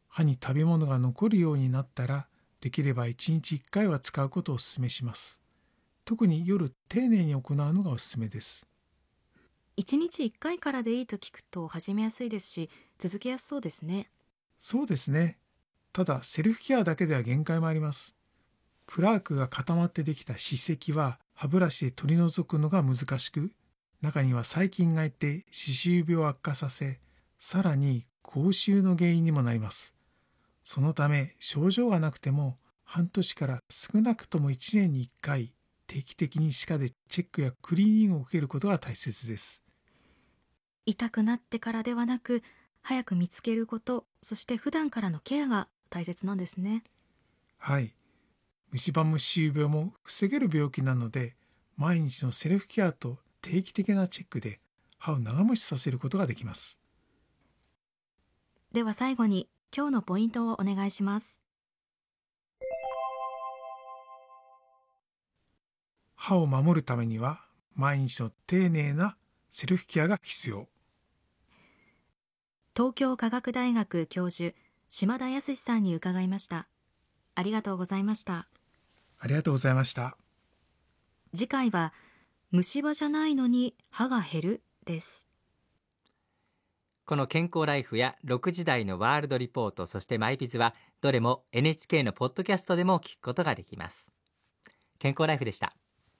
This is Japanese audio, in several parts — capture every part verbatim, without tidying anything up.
歯に食べ物が残るようになったら、できればいちにちいっかいは使うことをお勧めします。特に夜、丁寧に行うのがおすすめです。 いちにちいっかいからでいいと聞くと始めやすいですし、続けやすそうですね。 そうですね。ただ、セルフケアだけでは限界もあります。プラークが固まってできた歯石は歯ブラシで取り除くのが難しく、中には細菌がいて歯周病を悪化させ、さらに口臭の原因にもなります。そのため症状がなくても半年から少なくともいちねんにいっかい定期的に歯科でチェックやクリーニングを受けることが大切です。 痛くなってからではなく、早く見つけること、そして普段からのケアが大切なんですね。 はい。虫歯も歯周病も防げる病気なので、毎日のセルフケアと定期的なチェックで歯を長持ちさせることができます。 では最後に今日のポイントをお願いします。 歯を守るためには毎日の丁寧なセルフケアが必要。 東京科学大学教授、島田康さんに伺いました。ありがとうございました。 ありがとうございました。 次回は虫歯じゃないのに歯が減るです。 この健康ライフやろくじ台のワールドリポート、そしてマイビズはどれも エヌエイチケー のポッドキャストでも聞くことができます。健康ライフでした。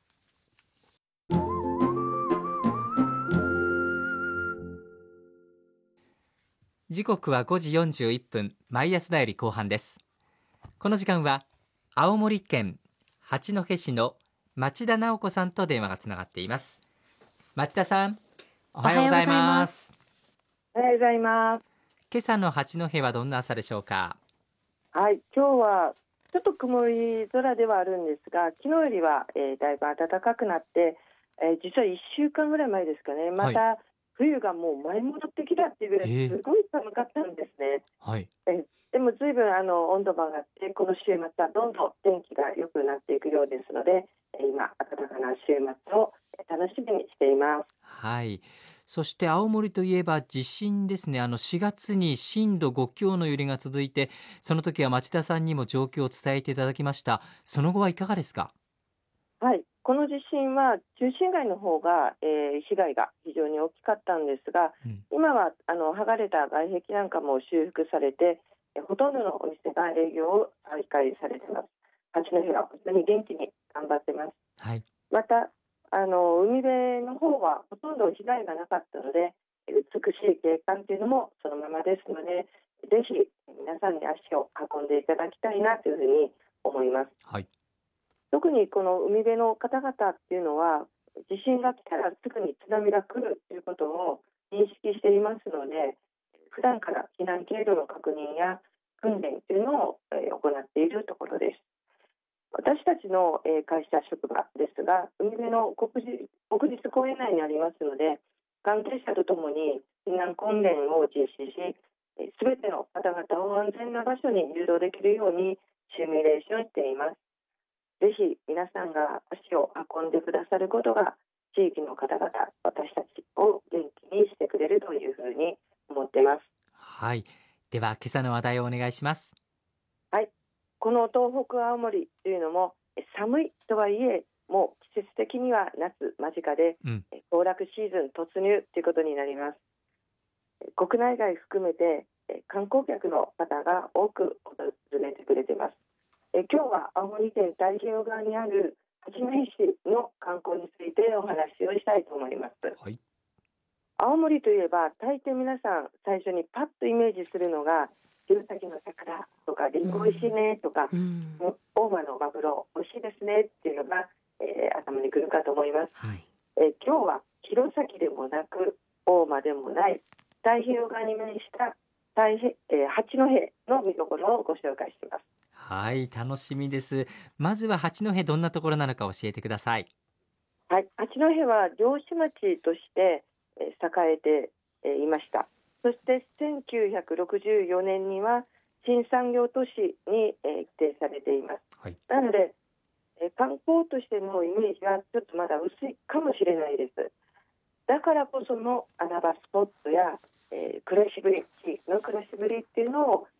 時刻はごじよんじゅういっぷん、毎朝だより後半です。この時間は青森県八戸市の町田直子さんと電話がつながっています。町田さん、おはようございます。 おはようございます。 今朝の八戸はどんな朝でしょうか？ はい、今日はちょっと曇り空ではあるんですが、昨日よりは、えー、だいぶ暖かくなって、えー、実はいっしゅうかんぐらい前ですかね、また冬がもう舞い戻ってきたっていうぐらいすごい寒かったんですね。 はい、 えー、でも随分あの温度も上がって、この週末はどんどん天気が良くなっていくようですので、今暖かな週末を楽しみにしています。 はい。そして青森といえば地震ですね。あのしがつに震度ご強の揺れが続いて、その時は町田さんにも状況を伝えていただきました。その後はいかがですか？ はい、この地震は中心街の方が、えー、被害が非常に大きかったんですが、うん、今はあの剥がれた外壁なんかも修復されて、えほとんどのお店が営業を再開されています。八戸は本当に元気に頑張ってます。 はい、 またあの海辺の方はほとんど被害がなかったので、美しい景観というのもそのままですので、ぜひ皆さんに足を運んでいただきたいなというふうに思います。 はい、 特にこの海辺の方々っていうのは、地震が来たらすぐに津波が来るということを認識していますので、普段から避難経路の確認や訓練というのを行っているところです。私たちの会社職場ですが、海辺の国立、国立公園内にありますので、関係者とともに避難訓練を実施し、すべての方々を安全な場所に誘導できるようにシミュレーションしています。ぜひ皆さんが足を運んでくださることが、地域の方々、私たちを元気にしてくれるというふうに思っています。 はい、では今朝の話題をお願いします。 はい、この東北青森というのも寒いとはいえ、もう季節的には夏間近で、うん、行楽シーズン突入ということになります。国内外含めて観光客の方が多く訪れてくれています。え今日は青森県太平洋側にある八戸市の観光についてお話をしたいと思います。 はい、 青森といえば大抵皆さん最初にパッとイメージするのが弘前の桜とかリンゴ美味しいねとか、うん、大間のマグロ美味しいですねっていうのが、えー、頭にくるかと思います。 はい、 え今日は弘前でもなく大間でもない太平洋側に面した太平、えー、八戸の見どころをご紹介します。 はい、楽しみです。まずは八戸、どんなところなのか教えてください。 はい、八戸は漁師町として栄えていました。そしてせんきゅうひゃくろくじゅうよねんには新産業都市に規定されています。 はい、 なので観光としてのイメージはちょっとまだ薄いかもしれないです。だからこその穴場スポットや、えー、暮らしぶり、地域の暮らしぶりっていうのを